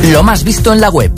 Lo más visto en la web.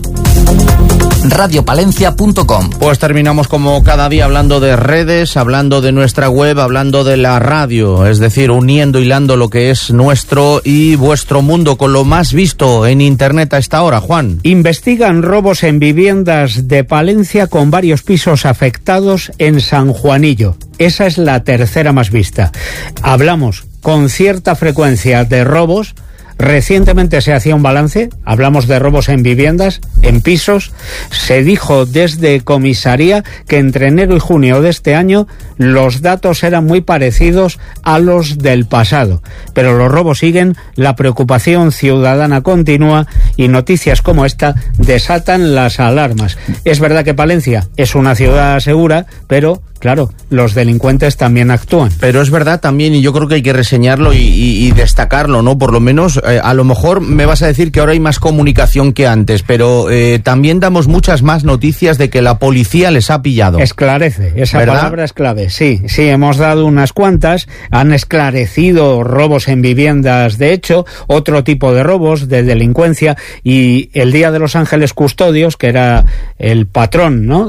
radiopalencia.com. Pues terminamos como cada día hablando de redes, hablando de nuestra web, hablando de la radio, es decir, uniendo, hilando lo que es nuestro y vuestro mundo con lo más visto en internet a esta hora. Juan. Investigan robos en viviendas de Palencia con varios pisos afectados en San Juanillo. Esa es la tercera más vista. Hablamos con cierta frecuencia de robos. Recientemente se hacía un balance, hablamos de robos en viviendas, en pisos. Se dijo desde comisaría que entre enero y junio de este año los datos eran muy parecidos a los del pasado. Pero los robos siguen, la preocupación ciudadana continúa y noticias como esta desatan las alarmas. Es verdad que Palencia es una ciudad segura, pero claro, los delincuentes también actúan. Pero es verdad también, y yo creo que hay que reseñarlo y destacarlo, ¿no? Por lo menos, a lo mejor me vas a decir que ahora hay más comunicación que antes, pero también damos muchas más noticias de que la policía les ha pillado. Esclarece, esa ¿verdad? Palabra es clave, sí, hemos dado unas cuantas, han esclarecido robos en viviendas de hecho, otro tipo de robos, de delincuencia, y el Día de los Ángeles Custodios, que era el patrón, ¿no?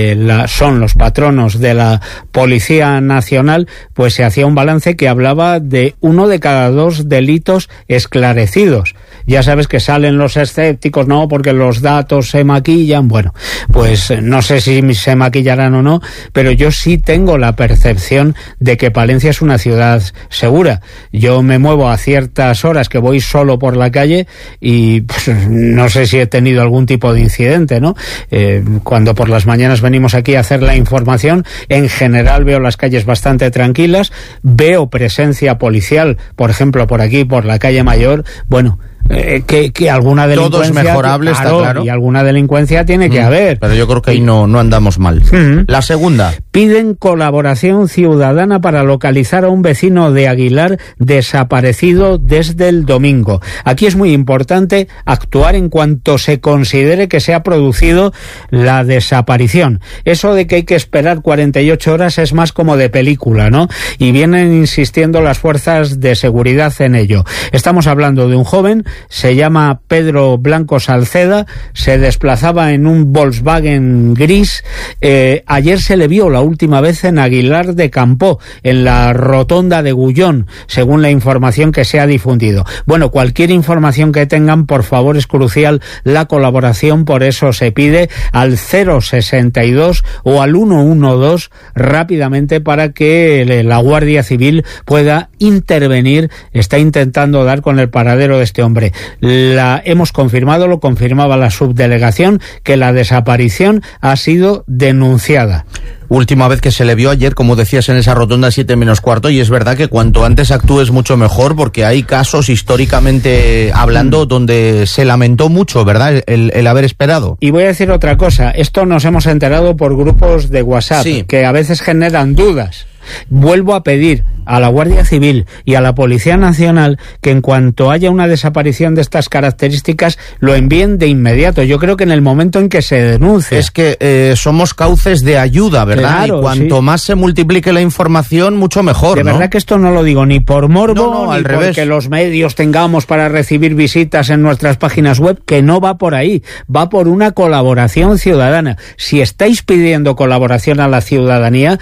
Son los patronos de la Policía Nacional, pues se hacía un balance que hablaba de 1 de cada 2 delitos esclarecidos. Ya sabes que salen los escépticos, no, porque los datos se maquillan. Bueno, pues no sé si se maquillarán o no, pero yo sí tengo la percepción de que Palencia es una ciudad segura. Yo me muevo a ciertas horas que voy solo por la calle y pues, no sé si he tenido algún tipo de incidente, ¿no? Cuando por las mañanas venimos aquí a hacer la información, en general veo las calles bastante tranquilas, veo presencia policial, por ejemplo, por aquí, por la calle Mayor. Bueno, que alguna delincuencia... Todo es mejorable, claro, está claro. Y alguna delincuencia tiene que haber. Pero yo creo que ahí no andamos mal. La segunda. Piden colaboración ciudadana para localizar a un vecino de Aguilar desaparecido desde el domingo. Aquí es muy importante actuar en cuanto se considere que se ha producido la desaparición. Eso de que hay que esperar 48 horas es más como de película, ¿no? Y vienen insistiendo las fuerzas de seguridad en ello. Estamos hablando de un joven, se llama Pedro Blanco Salceda, se desplazaba en un Volkswagen gris. Ayer se le vio la última vez en Aguilar de Campó, en la rotonda de Gullón, según la información que se ha difundido. Bueno, cualquier información que tengan, por favor, es crucial la colaboración, por eso se pide al 062 o al 112 rápidamente para que la Guardia Civil pueda intervenir. Está intentando dar con el paradero de este hombre. Hemos confirmado, lo confirmaba la subdelegación, que la desaparición ha sido denunciada. Última vez que se le vio ayer, como decías, en esa rotonda 7:15, y es verdad que cuanto antes actúes mucho mejor, porque hay casos históricamente hablando donde se lamentó mucho, ¿verdad?, el haber esperado. Y voy a decir otra cosa, esto nos hemos enterado por grupos de WhatsApp, sí, que a veces generan dudas. Vuelvo a pedir a la Guardia Civil y a la Policía Nacional que en cuanto haya una desaparición de estas características lo envíen de inmediato. Yo creo que en el momento en que se denuncie. Es que somos cauces de ayuda, ¿verdad? Claro, y cuanto más se multiplique la información, mucho mejor, de ¿no? verdad que esto no lo digo ni por morbo, al ni revés, porque los medios tengamos para recibir visitas en nuestras páginas web, que no va por ahí, va por una colaboración ciudadana. Si estáis pidiendo colaboración a la ciudadanía,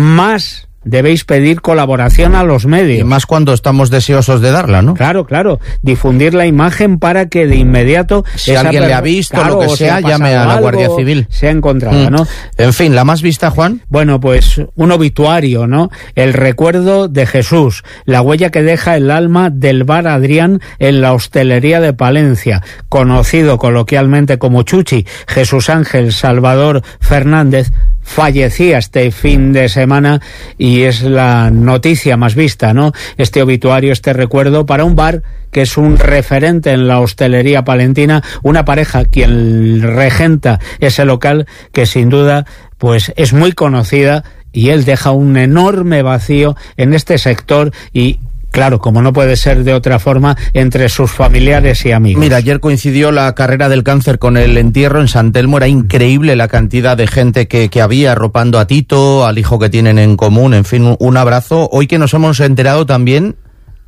más debéis pedir colaboración a los medios. Y más cuando estamos deseosos de darla, ¿no? Claro, difundir la imagen para que de inmediato... Si alguien le ha visto, claro, lo que sea, llame a la Guardia Civil. Sea encontrada, ¿no? En fin, ¿la más vista, Juan? Bueno, pues un obituario, ¿no? El recuerdo de Jesús, la huella que deja el alma del bar Adrián en la hostelería de Palencia, conocido coloquialmente como Chuchi. Jesús Ángel Salvador Fernández fallecía este fin de semana y es la noticia más vista, ¿no? Este obituario, este recuerdo para un bar que es un referente en la hostelería palentina, una pareja quien regenta ese local que sin duda pues es muy conocida, y él deja un enorme vacío en este sector y, claro, como no puede ser de otra forma, entre sus familiares y amigos. Mira, ayer coincidió la carrera del cáncer con el entierro en San Telmo. Era increíble la cantidad de gente que había arropando a Tito, al hijo que tienen en común. En fin, un abrazo. Hoy que nos hemos enterado también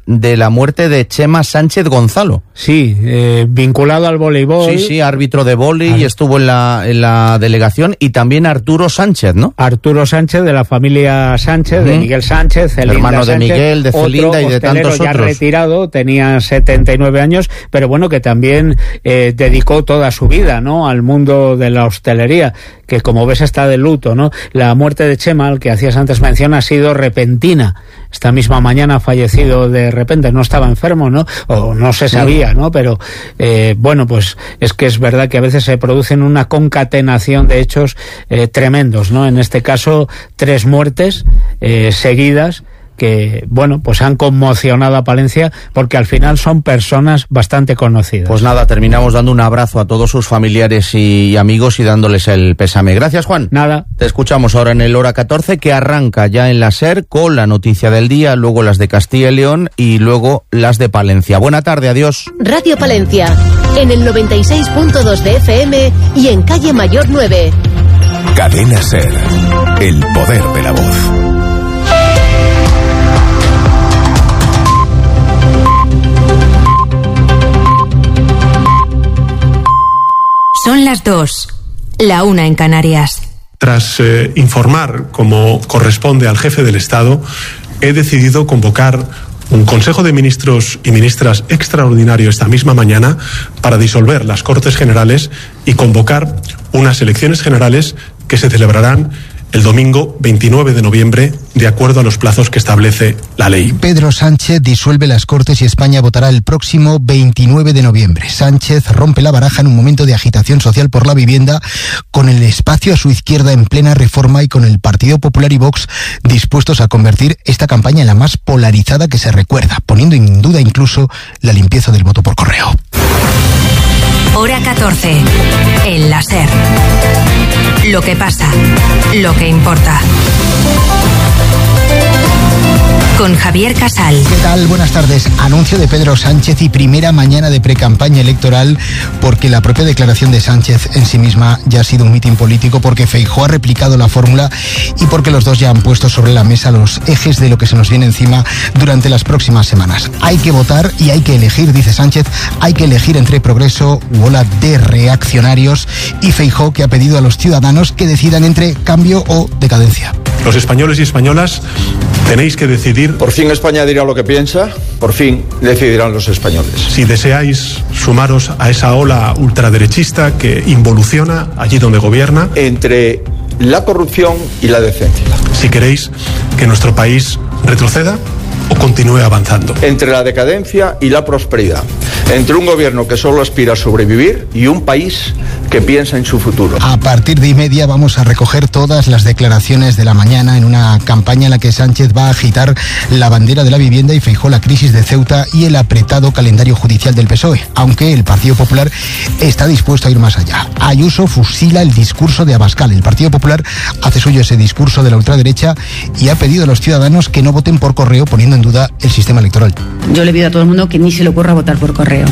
de la muerte de Chema Sánchez Gonzalo. Sí, vinculado al voleibol. Sí, árbitro de vóley, estuvo en la delegación, y también Arturo Sánchez, ¿no? Arturo Sánchez, de la familia Sánchez, de Miguel Sánchez, Celinda hermano Sánchez, de Miguel, de Celinda y de tantos ya otros. Retirado, tenía 79 años, pero bueno, que también dedicó toda su vida, ¿no?, al mundo de la hostelería, que como ves está de luto, ¿no? La muerte de Chema, al que hacías antes mención, ha sido repentina. Esta misma mañana ha fallecido de repente, no estaba enfermo, ¿no? O no se sabía, ¿no? Pero, bueno, pues es que es verdad que a veces se producen una concatenación de hechos tremendos, ¿no? En este caso, 3 muertes seguidas, que, bueno, pues han conmocionado a Palencia, porque al final son personas bastante conocidas. Pues nada, terminamos dando un abrazo a todos sus familiares y amigos y dándoles el pésame. Gracias, Juan. Nada. Te escuchamos ahora en el Hora 14, que arranca ya en la SER con la noticia del día, luego las de Castilla y León y luego las de Palencia. Buena tarde, adiós. Radio Palencia, en el 96.2 de FM y en Calle Mayor 9. Cadena SER, el poder de la voz. Son las 2, la 1 en Canarias. Tras informar, como corresponde al jefe del Estado, he decidido convocar un Consejo de Ministros y Ministras extraordinario esta misma mañana para disolver las Cortes Generales y convocar unas elecciones generales que se celebrarán el domingo 29 de noviembre, de acuerdo a los plazos que establece la ley. Pedro Sánchez disuelve las Cortes y España votará el próximo 29 de noviembre. Sánchez rompe la baraja en un momento de agitación social por la vivienda, con el espacio a su izquierda en plena reforma y con el Partido Popular y Vox dispuestos a convertir esta campaña en la más polarizada que se recuerda, poniendo en duda incluso la limpieza del voto por correo. Hora 14, en la SER. Lo que pasa, lo que importa. Con Javier Casal. ¿Qué tal? Buenas tardes. Anuncio de Pedro Sánchez y primera mañana de precampaña electoral, porque la propia declaración de Sánchez en sí misma ya ha sido un mitin político, porque Feijóo ha replicado la fórmula y porque los dos ya han puesto sobre la mesa los ejes de lo que se nos viene encima durante las próximas semanas. Hay que votar y hay que elegir, dice Sánchez, hay que elegir entre progreso u ola de reaccionarios, y Feijóo, que ha pedido a los ciudadanos que decidan entre cambio o decadencia. Los españoles y españolas tenéis que decidir. Por fin España dirá lo que piensa, por fin decidirán los españoles. Si deseáis sumaros a esa ola ultraderechista que involuciona allí donde gobierna. Entre la corrupción y la decencia. Si queréis que nuestro país retroceda o continúe avanzando. Entre la decadencia y la prosperidad. Entre un gobierno que solo aspira a sobrevivir y un país que piensa en su futuro. A partir de 1:30 vamos a recoger todas las declaraciones de la mañana en una campaña en la que Sánchez va a agitar la bandera de la vivienda y Feijóo la crisis de Ceuta y el apretado calendario judicial del PSOE, aunque el Partido Popular está dispuesto a ir más allá. Ayuso fusila el discurso de Abascal. El Partido Popular hace suyo ese discurso de la ultraderecha y ha pedido a los ciudadanos que no voten por correo, poniendo en duda el sistema electoral. Yo le pido a todo el mundo que ni se le ocurra votar por correo.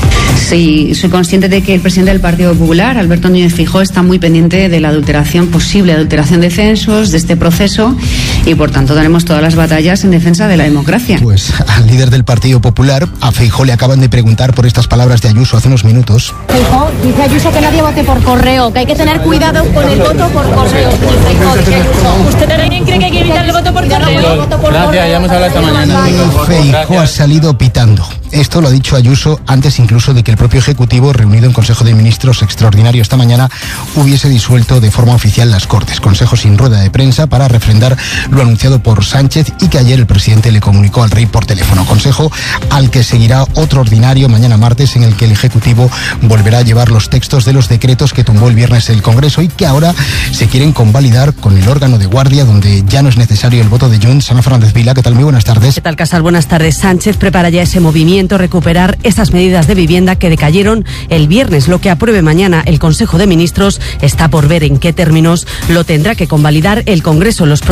Sí, soy consciente de que el presidente del Partido Popular, Alberto Núñez Feijóo, está muy pendiente de la adulteración, posible adulteración de censos, de este proceso, y por tanto daremos todas las batallas en defensa de la democracia. Pues al líder del Partido Popular, a Feijóo, le acaban de preguntar por estas palabras de Ayuso hace unos minutos. Feijóo dice Ayuso que nadie vote por correo, que hay que tener cuidado con el voto por correo. Feijóo dice Ayuso. ¿Usted también cree que hay que evitar el voto por correo? Gracias, ya hemos hablado esta mañana. Feijóo ha salido pitando. Esto lo ha dicho Ayuso antes incluso de que el propio Ejecutivo, reunido en Consejo de Ministros extraordinario esta mañana, hubiese disuelto de forma oficial las Cortes. Consejo sin rueda de prensa para refrendar lo anunciado por Sánchez y que ayer el presidente le comunicó al rey por teléfono. Consejo al que seguirá otro ordinario mañana martes, en el que el Ejecutivo volverá a llevar los textos de los decretos que tumbó el viernes el Congreso y que ahora se quieren convalidar con el órgano de guardia, donde ya no es necesario el voto de Junts. Ana Fernández Vila, ¿qué tal? Muy buenas tardes. ¿Qué tal, Casal? Buenas tardes. Sánchez prepara ya ese movimiento, recuperar esas medidas de vivienda que decayeron el viernes. Lo que apruebe mañana el Consejo de Ministros está por ver en qué términos. Lo tendrá que convalidar el Congreso en los próximos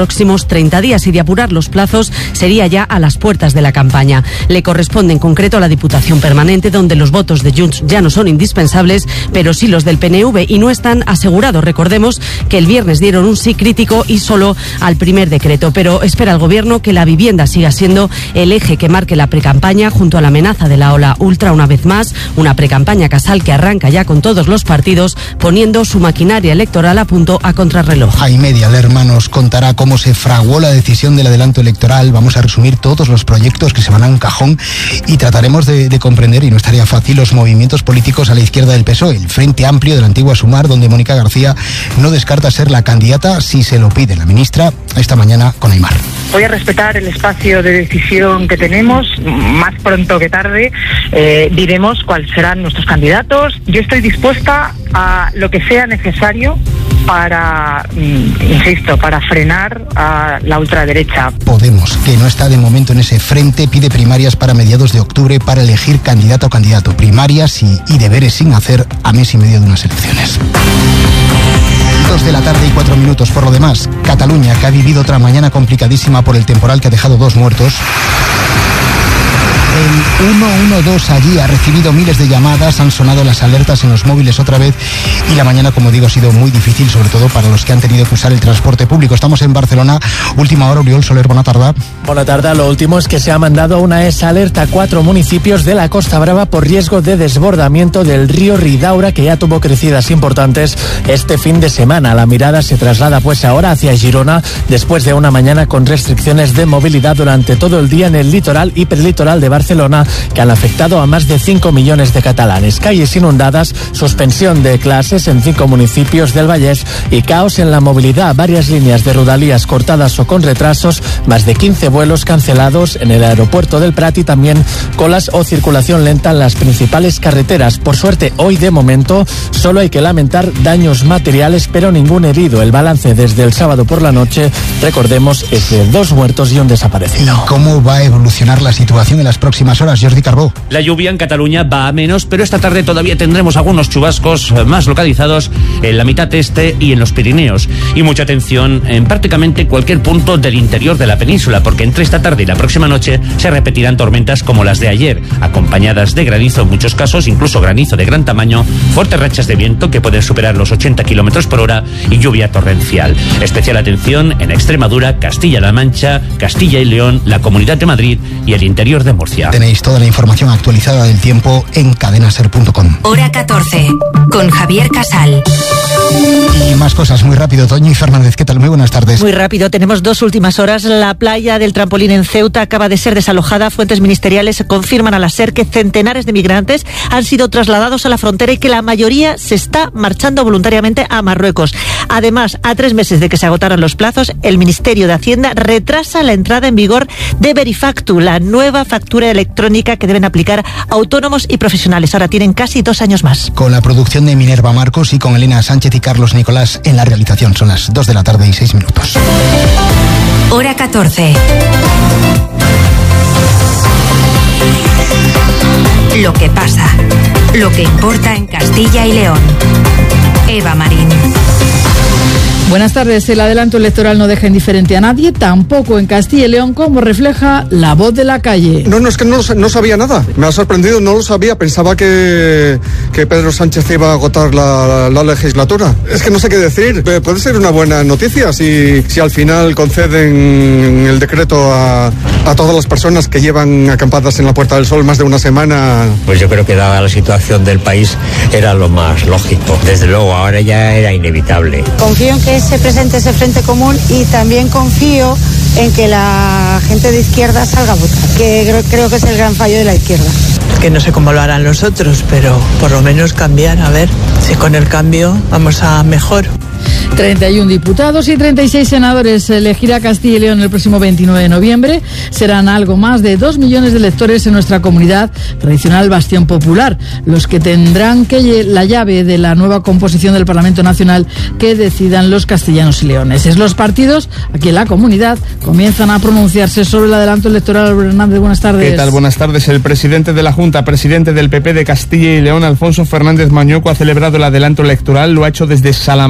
los 30 días y de apurar los plazos sería ya a las puertas de la campaña. Le corresponde en concreto a la Diputación Permanente, donde los votos de Junts ya no son indispensables, pero sí los del PNV, y no están asegurados. Recordemos que el viernes dieron un sí crítico y solo al primer decreto, pero espera el Gobierno que la vivienda siga siendo el eje que marque la precampaña, junto a la amenaza de la ola ultra una vez más, una precampaña Casal que arranca ya con todos los partidos poniendo su maquinaria electoral a punto a contrarreloj. A y media, Lerma nos contará cómo se fraguó la decisión del adelanto electoral. Vamos a resumir todos los proyectos que se van a un cajón y trataremos de comprender, y no estaría fácil, los movimientos políticos a la izquierda del PSOE, el Frente Amplio de la antigua Sumar, donde Mónica García no descarta ser la candidata si se lo pide la ministra esta mañana con Aimar. Voy a respetar el espacio de decisión que tenemos. Más pronto que tarde diremos cuáles serán nuestros candidatos. Yo estoy dispuesta a lo que sea necesario para, insisto, para frenar a la ultraderecha. Podemos, que no está de momento en ese frente, pide primarias para mediados de octubre para elegir candidata o candidato. Primarias y deberes sin hacer a mes y medio de unas elecciones. 2 de la tarde y 4 minutos. Por lo demás, Cataluña, que ha vivido otra mañana complicadísima por el temporal que ha dejado 2 muertos. El 112 allí ha recibido miles de llamadas, han sonado las alertas en los móviles otra vez, y la mañana, como digo, ha sido muy difícil, sobre todo para los que han tenido que usar el transporte público. Estamos en Barcelona, última hora. Oriol Soler, buena tarde. Buena tarde. Lo último es que se ha mandado una alerta a 4 municipios de la Costa Brava por riesgo de desbordamiento del río Ridaura, que ya tuvo crecidas importantes este fin de semana. La mirada se traslada pues ahora hacia Girona, después de una mañana con restricciones de movilidad durante todo el día en el litoral y perlitoral de Barcelona, que han afectado a más de 5 millones de catalanes. Calles inundadas, suspensión de clases en 5 municipios del Vallès y caos en la movilidad. Varias líneas de Rodalies cortadas o con retrasos, más de 15 vuelos cancelados en el aeropuerto del Prat y también colas o circulación lenta en las principales carreteras. Por suerte, hoy de momento solo hay que lamentar daños materiales, pero ningún herido. El balance desde el sábado por la noche, recordemos, es de 2 muertos y un desaparecido. ¿Y cómo va a evolucionar la situación en las próximas horas, Jordi Carbó? La lluvia en Cataluña va a menos, pero esta tarde todavía tendremos algunos chubascos más localizados en la mitad este y en los Pirineos. Y mucha atención en prácticamente cualquier punto del interior de la península, porque entre esta tarde y la próxima noche se repetirán tormentas como las de ayer, acompañadas de granizo en muchos casos, incluso granizo de gran tamaño, fuertes rachas de viento que pueden superar los 80 kilómetros por hora y lluvia torrencial. Especial atención en Extremadura, Castilla-La Mancha, Castilla y León, la Comunidad de Madrid y el interior de Murcia. Tenéis toda la información actualizada del tiempo en cadenaser.com. Hora 14, con Javier Casal. Y más cosas muy rápido. Toñi Fernández, ¿qué tal? Muy buenas tardes. Muy rápido, tenemos 2 últimas horas. La playa del Trampolín en Ceuta acaba de ser desalojada. Fuentes ministeriales confirman a la SER que centenares de migrantes han sido trasladados a la frontera y que la mayoría se está marchando voluntariamente a Marruecos. Además, a 3 meses de que se agotaran los plazos, el Ministerio de Hacienda retrasa la entrada en vigor de Verifactu, la nueva factura electrónica que deben aplicar autónomos y profesionales. Ahora tienen casi 2 años más. Con la producción de Minerva Marcos y con Elena Sánchez y Carlos Nicolás en la realización. Son las 2 de la tarde y 6 minutos. Hora 14. Lo que pasa, lo que importa en Castilla y León. Eva Marín. Buenas tardes. El adelanto electoral no deja indiferente a nadie, tampoco en Castilla y León, como refleja La Voz de la Calle. No, es que no sabía nada. Me ha sorprendido, no lo sabía. Pensaba que Pedro Sánchez iba a agotar la legislatura. Es que no sé qué decir. Puede ser una buena noticia si al final conceden el decreto a todas las personas que llevan acampadas en la Puerta del Sol más de una semana. Pues yo creo que dada la situación del país era lo más lógico. Desde luego, ahora ya era inevitable. Confío en que se presente ese frente común y también confío en que la gente de izquierda salga a votar, que creo que es el gran fallo de la izquierda. Que no sé cómo lo harán los otros, pero por lo menos cambiar, a ver si con el cambio vamos a mejor. 31 diputados y 36 senadores elegirá Castilla y León el próximo 29 de noviembre. Serán algo más de 2 millones de electores en nuestra comunidad, tradicional bastión popular, los que tendrán la llave de la nueva composición del Parlamento Nacional que decidan los castellanos y leoneses. Los partidos aquí en la comunidad comienzan a pronunciarse sobre el adelanto electoral. Hernández, buenas tardes. ¿Qué tal? Buenas tardes. El presidente de la Junta, presidente del PP de Castilla y León, Alfonso Fernández Mañueco, ha celebrado el adelanto electoral. Lo ha hecho desde Salamanca.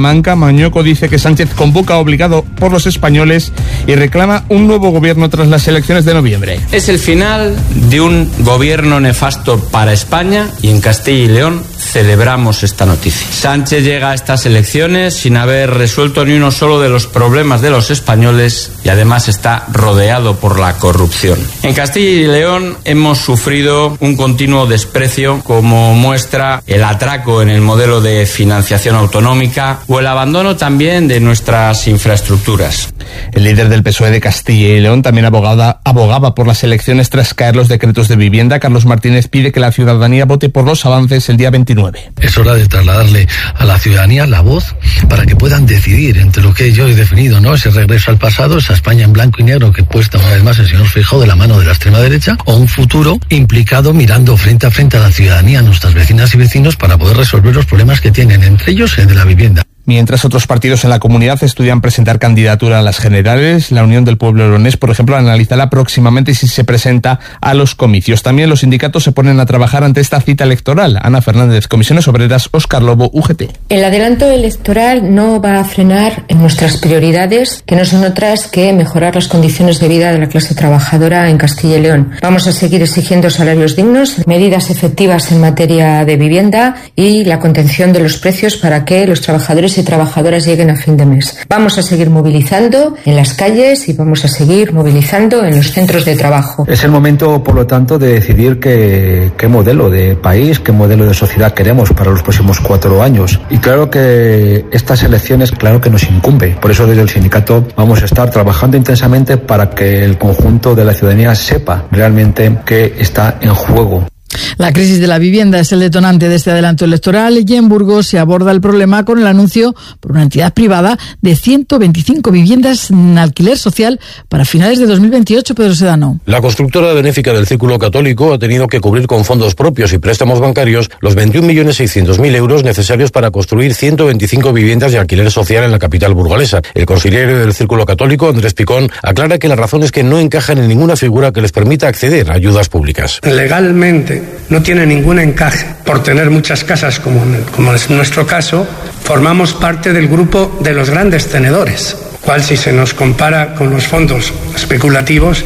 Mañueco dice que Sánchez convoca obligado por los españoles y reclama un nuevo gobierno tras las elecciones de noviembre. Es el final de un gobierno nefasto para España y en Castilla y León celebramos esta noticia. Sánchez llega a estas elecciones sin haber resuelto ni uno solo de los problemas de los españoles y además está rodeado por la corrupción. En Castilla y León hemos sufrido un continuo desprecio, como muestra el atraco en el modelo de financiación autonómica o el abandono también de nuestras infraestructuras. El líder del PSOE de Castilla y León también abogaba por las elecciones tras caer los decretos de vivienda. Carlos Martínez pide que la ciudadanía vote por los avances el día 29. Es hora de trasladarle a la ciudadanía la voz para que puedan decidir entre lo que yo he definido, ¿no? Ese regreso al pasado, esa España en blanco y negro que puesta una vez más el señor Feijóo de la mano de la extrema derecha, o un futuro implicado mirando frente a frente a la ciudadanía, a nuestras vecinas y vecinos, para poder resolver los problemas que tienen, entre ellos el de la vivienda. Mientras otros partidos en la comunidad estudian presentar candidatura a las generales, la Unión del Pueblo Leonés, por ejemplo, analizará próximamente si se presenta a los comicios. También los sindicatos se ponen a trabajar ante esta cita electoral. Ana Fernández, Comisiones Obreras, Óscar Lobo, UGT. El adelanto electoral no va a frenar en nuestras prioridades, que no son otras que mejorar las condiciones de vida de la clase trabajadora en Castilla y León. Vamos a seguir exigiendo salarios dignos, medidas efectivas en materia de vivienda y la contención de los precios para que los trabajadores y trabajadoras lleguen a fin de mes. Vamos a seguir movilizando en las calles y vamos a seguir movilizando en los centros de trabajo. Es el momento, por lo tanto, de decidir qué modelo de país, qué modelo de sociedad queremos para los próximos 4 años. Y claro que estas elecciones, claro que nos incumbe. Por eso desde el sindicato vamos a estar trabajando intensamente para que el conjunto de la ciudadanía sepa realmente qué está en juego. La crisis de la vivienda es el detonante de este adelanto electoral y en Burgos se aborda el problema con el anuncio por una entidad privada de 125 viviendas en alquiler social para finales de 2028, Pedro Sedano. La constructora benéfica del Círculo Católico ha tenido que cubrir con fondos propios y préstamos bancarios los 21.600.000 euros necesarios para construir 125 viviendas de alquiler social en la capital burgalesa. El consiliero del Círculo Católico, Andrés Picón, aclara que la razón es que no encajan en ninguna figura que les permita acceder a ayudas públicas. Legalmente no tiene ningún encaje. Por tener muchas casas, como es nuestro caso, formamos parte del grupo de los grandes tenedores, cual si se nos compara con los fondos especulativos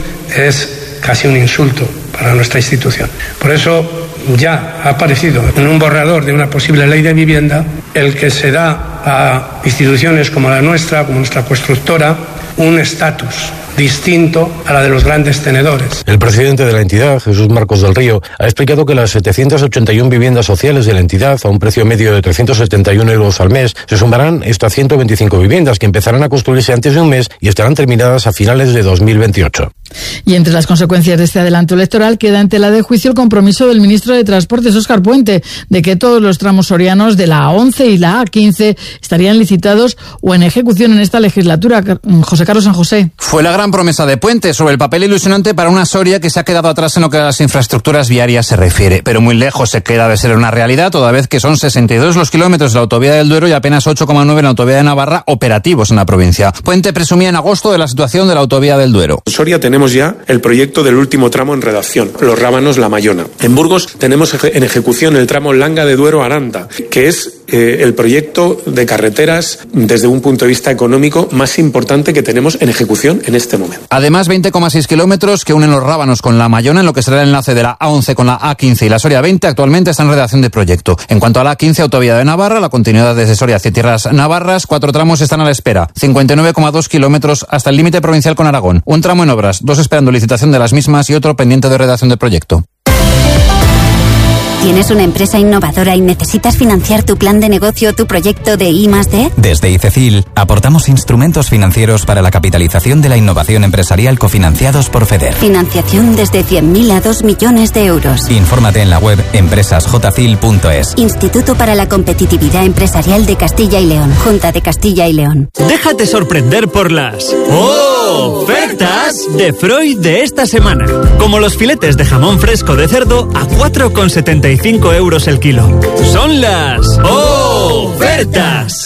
es casi un insulto para nuestra institución. Por eso ya ha aparecido en un borrador de una posible ley de vivienda el que se da a instituciones como la nuestra, como nuestra constructora, un estatus distinto a la de los grandes tenedores. El presidente de la entidad, Jesús Marcos del Río, ha explicado que las 781 viviendas sociales de la entidad, a un precio medio de 371 euros al mes, se sumarán estas 125 viviendas que empezarán a construirse antes de un mes y estarán terminadas a finales de 2028. Y entre las consecuencias de este adelanto electoral queda en tela de juicio el compromiso del ministro de Transportes, Óscar Puente, de que todos los tramos sorianos de la A11 y la A15 estarían licitados o en ejecución en esta legislatura. José Carlos San José. Fue la gran promesa de Puente sobre el papel ilusionante para una Soria que se ha quedado atrás en lo que a las infraestructuras viarias se refiere, pero muy lejos se queda de ser una realidad, toda vez que son 62 los kilómetros de la autovía del Duero y apenas 8,9 en la autovía de Navarra operativos en la provincia. Puente presumía en agosto de la situación de la autovía del Duero. En Soria tenemos ya el proyecto del último tramo en redacción, los Rábanos La Mayona. En Burgos tenemos en ejecución el tramo Langa de Duero Aranda, que es el proyecto de carreteras desde un punto de vista económico más importante que tenemos en ejecución en este momento. Además, 20,6 kilómetros que unen los Rábanos con La Mayona en lo que será el enlace de la A11 con la A15 y la Soria 20 actualmente está en redacción de proyecto. En cuanto a la A15, autovía de Navarra, la continuidad desde Soria hacia tierras navarras, 4 tramos están a la espera, 59,2 kilómetros hasta el límite provincial con Aragón, un tramo en obras, 2 esperando licitación de las mismas y otro pendiente de redacción de proyecto. ¿Tienes una empresa innovadora y necesitas financiar tu plan de negocio o tu proyecto de I+D? Desde ICECIL aportamos instrumentos financieros para la capitalización de la innovación empresarial cofinanciados por FEDER. Financiación desde 100.000 a 2 millones de euros. Infórmate en la web empresasjcil.es. Instituto para la Competitividad Empresarial de Castilla y León. Junta de Castilla y León. Déjate sorprender por las ofertas de Freud de esta semana. Como los filetes de jamón fresco de cerdo a 4,75 euros el kilo. Son las ofertas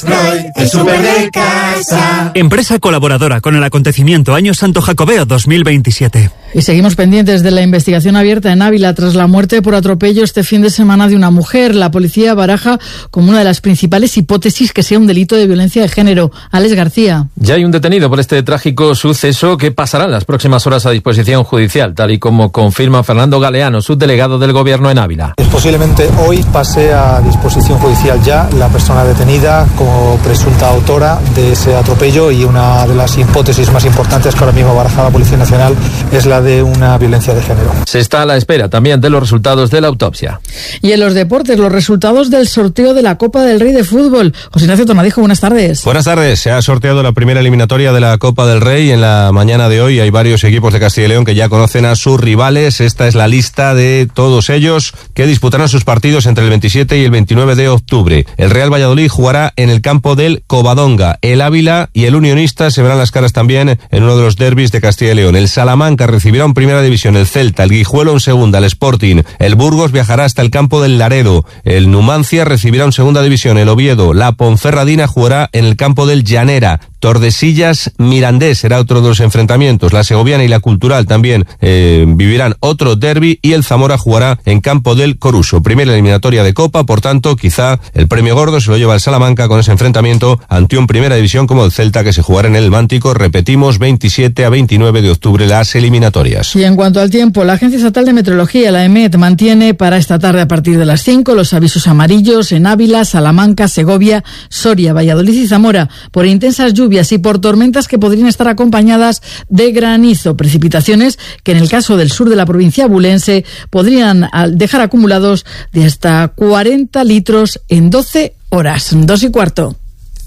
Freud, el súper de casa. Empresa colaboradora con el acontecimiento Año Santo Jacobeo 2027. Y seguimos pendientes de la investigación abierta en Ávila tras la muerte por atropello este fin de semana de una mujer. La policía baraja como una de las principales hipótesis que sea un delito de violencia de género. Alex García. Ya hay un detenido por este trágico suceso que pasará en las próximas horas a disposición judicial, tal y como confirma Fernando Galeano, subdelegado del Gobierno en Ávila. Posiblemente hoy pase a disposición judicial ya la persona detenida como presunta autora de ese atropello, y una de las hipótesis más importantes que ahora mismo baraja la Policía Nacional es la de una violencia de género. Se está a la espera también de los resultados de la autopsia. Y en los deportes, los resultados del sorteo de la Copa del Rey de Fútbol. José Ignacio Tornadijo, buenas tardes. Buenas tardes. Se ha sorteado la primera eliminatoria de la Copa del Rey. En la mañana de hoy hay varios equipos de Castilla y León que ya conocen a sus rivales. Esta es la lista de todos ellos que disputarán sus partidos entre el 27 y el 29 de octubre. El Real Valladolid jugará en el campo del Covadonga. El Ávila y el Unionista se verán las caras también en uno de los derbis de Castilla y León. El Salamanca recibirá en primera división el Celta, el Guijuelo en segunda, el Sporting. El Burgos viajará hasta el campo del Laredo. El Numancia recibirá en segunda división el Oviedo. La Ponferradina jugará en el campo del Llanera. Tordesillas Mirandés será otro de los enfrentamientos. La Segoviana y la Cultural también vivirán otro derbi, y el Zamora jugará en campo del Coruso. Primera eliminatoria de Copa, por tanto, quizá el premio gordo se lo lleva el Salamanca con ese enfrentamiento ante un primera división como el Celta, que se jugará en el Mántico. Repetimos, 27 a 29 de octubre las eliminatorias. Y en cuanto al tiempo, la Agencia Estatal de Meteorología, la EMET, mantiene para esta tarde a partir de las 5 los avisos amarillos en Ávila, Salamanca, Segovia, Soria, Valladolid y Zamora por intensas lluvias y por tormentas que podrían estar acompañadas de granizo, precipitaciones que en el caso del sur de la provincia abulense podrían dejar acumulados de hasta 40 litros en 12 horas. 2:15.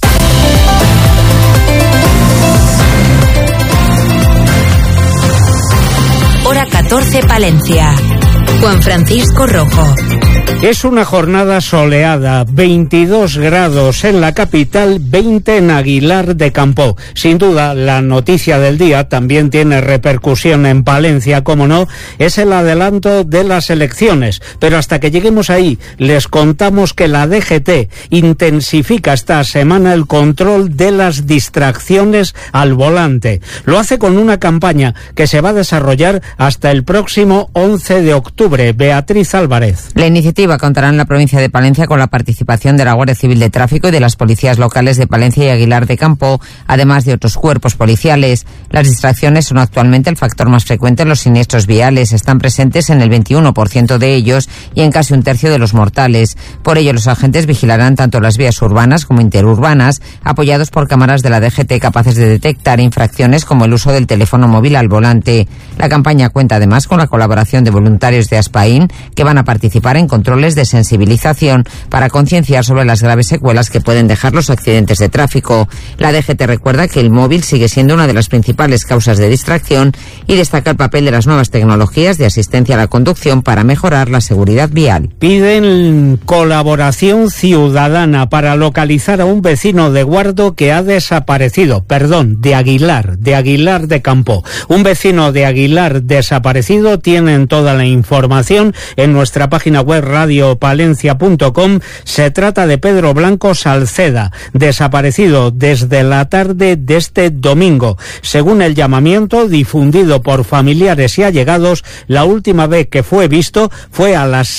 Hora 14, Palencia. Juan Francisco Rojo. Es una jornada soleada, 22 grados en la capital, 20 en Aguilar de Campoo. Sin duda, la noticia del día también tiene repercusión en Palencia, como no, es el adelanto de las elecciones. Pero hasta que lleguemos ahí, les contamos que la DGT intensifica esta semana el control de las distracciones al volante. Lo hace con una campaña que se va a desarrollar hasta el próximo 11 de octubre. Beatriz Álvarez. La iniciativa contará en la provincia de Palencia con la participación de la Guardia Civil de Tráfico y de las policías locales de Palencia y Aguilar de Campoo, además de otros cuerpos policiales. Las distracciones son actualmente el factor más frecuente en los siniestros viales. Están presentes en el 21% de ellos y en casi un tercio de los mortales. Por ello, los agentes vigilarán tanto las vías urbanas como interurbanas, apoyados por cámaras de la DGT capaces de detectar infracciones como el uso del teléfono móvil al volante. La campaña cuenta además con la colaboración de voluntarios de Aspaín, que van a participar en controles de sensibilización para concienciar sobre las graves secuelas que pueden dejar los accidentes de tráfico. La DGT recuerda que el móvil sigue siendo una de las principales causas de distracción y destaca el papel de las nuevas tecnologías de asistencia a la conducción para mejorar la seguridad vial. Piden colaboración ciudadana para localizar a un vecino de Guardo que ha desaparecido, de Aguilar de Campoo. Un vecino de Aguilar desaparecido. Tienen toda la información en nuestra página web radiopalencia.com. Se trata de Pedro Blanco Salceda, desaparecido desde la tarde de este domingo. Según el llamamiento difundido por familiares y allegados, la última vez que fue visto fue a las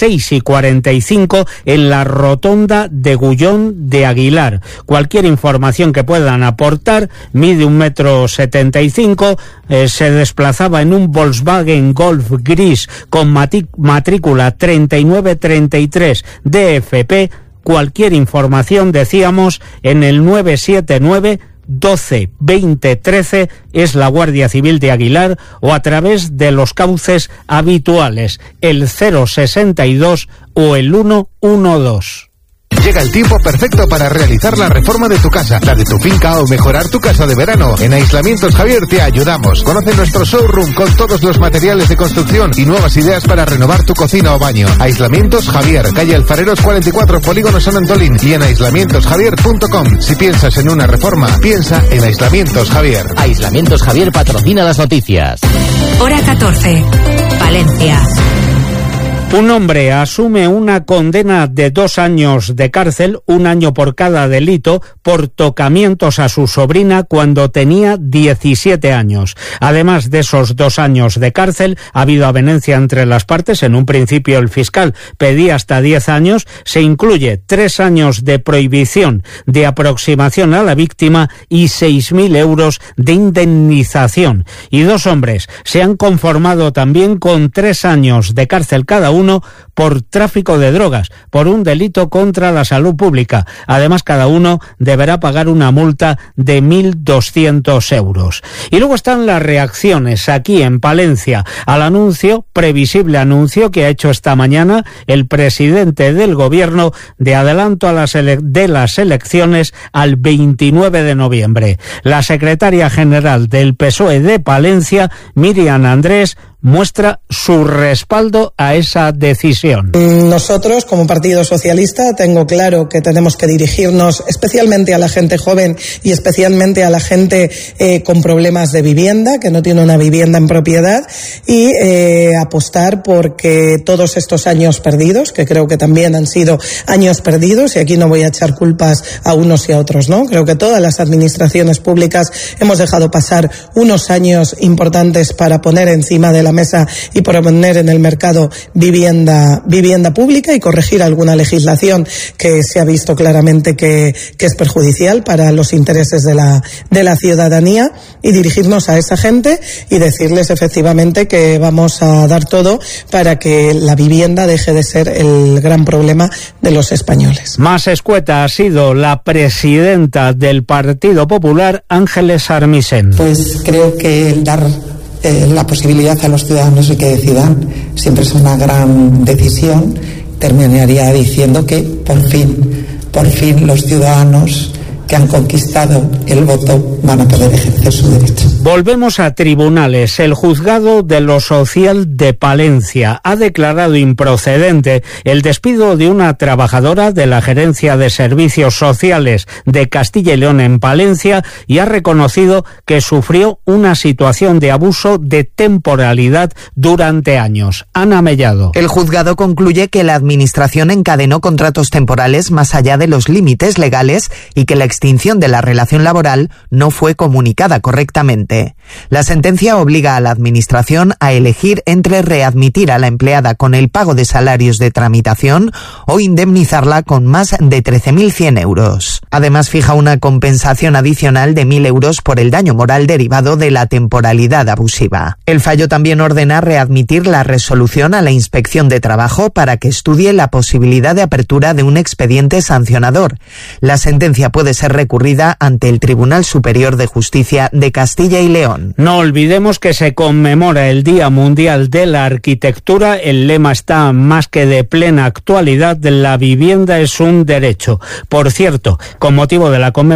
6:45 en la rotonda de Gullón de Aguilar. Cualquier información que puedan aportar, mide 1,75 m, se desplazaba en un Volkswagen Golf gris con matrícula 3933 DFP. Cualquier información, decíamos, en el 979 12 20 13 es la Guardia Civil de Aguilar, o a través de los cauces habituales, el 062 o el 112. Llega el tiempo perfecto para realizar la reforma de tu casa, la de tu finca o mejorar tu casa de verano. En Aislamientos Javier te ayudamos. Conoce nuestro showroom con todos los materiales de construcción y nuevas ideas para renovar tu cocina o baño. Aislamientos Javier, calle Alfareros 44, Polígono San Antolín, y en aislamientosjavier.com. Si piensas en una reforma, piensa en Aislamientos Javier. Aislamientos Javier patrocina las noticias. Hora 14, Palencia. Un hombre asume una condena de 2 años de cárcel, 1 año por cada delito, por tocamientos a su sobrina cuando tenía 17 años. Además de esos 2 años de cárcel, ha habido avenencia entre las partes. En un principio el fiscal pedía hasta 10 años. Se incluye 3 años de prohibición de aproximación a la víctima y 6.000 euros de indemnización. Y 2 hombres se han conformado también con 3 años de cárcel cada uno por tráfico de drogas, por un delito contra la salud pública. Además, cada uno deberá pagar una multa de 1.200 euros. Y luego están las reacciones aquí en Palencia al anuncio, previsible anuncio, que ha hecho esta mañana el presidente del gobierno de adelanto a las elecciones al 29 de noviembre. La secretaria general del PSOE de Palencia, Miriam Andrés, muestra su respaldo a esa decisión. Nosotros, como Partido Socialista, tengo claro que tenemos que dirigirnos especialmente a la gente joven y especialmente a la gente con problemas de vivienda, que no tiene una vivienda en propiedad, y apostar porque todos estos años perdidos, que creo que también han sido años perdidos, y aquí no voy a echar culpas a unos y a otros, ¿no? Creo que todas las administraciones públicas hemos dejado pasar unos años importantes para poner encima de la mesa y poner en el mercado vivienda pública y corregir alguna legislación que se ha visto claramente que es perjudicial para los intereses de la ciudadanía, y dirigirnos a esa gente y decirles efectivamente que vamos a dar todo para que la vivienda deje de ser el gran problema de los españoles. Más escueta ha sido la presidenta del Partido Popular, Ángeles Armisen. Pues creo que el dar la posibilidad a los ciudadanos de que decidan siempre es una gran decisión. Terminaría diciendo que por fin los ciudadanos que han conquistado el voto van a poder ejercer su derecho. Volvemos a tribunales. El juzgado de lo social de Palencia ha declarado improcedente el despido de una trabajadora de la Gerencia de Servicios Sociales de Castilla y León en Palencia y ha reconocido que sufrió una situación de abuso de temporalidad durante años. Ana Mellado. El juzgado concluye que la Administración encadenó contratos temporales más allá de los límites legales y que la extinción de la relación laboral no fue comunicada correctamente. La sentencia obliga a la Administración a elegir entre readmitir a la empleada con el pago de salarios de tramitación o indemnizarla con más de 13.100 euros. Además, fija una compensación adicional de 1.000 euros por el daño moral derivado de la temporalidad abusiva. El fallo también ordena readmitir la resolución a la Inspección de Trabajo para que estudie la posibilidad de apertura de un expediente sancionador. La sentencia puede ser recurrida ante el Tribunal Superior de Justicia de Castilla y León. No olvidemos que se conmemora el Día Mundial de la Arquitectura. El lema está más que de plena actualidad: la vivienda es un derecho. Por cierto, con motivo de la conmemoración